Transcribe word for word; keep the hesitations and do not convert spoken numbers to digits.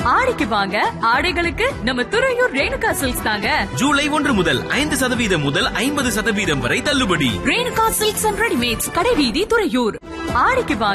ஆடிக்கு வாங்க ஆடைகளுக்கு நம்ம துறையூர் ரேணுகா சில்க்ஸ் தாங்க. ஜூலை ஒன்று முதல் ஐந்து சதவீதம் முதல் ஐம்பது சதவீதம் வரை தள்ளுபடி. ரேணுகா சில்க்ஸ் அண்ட் ரெடிமேட்ஸ், கடைவீதி, துறையூர். ஆடிக்கு வாங்க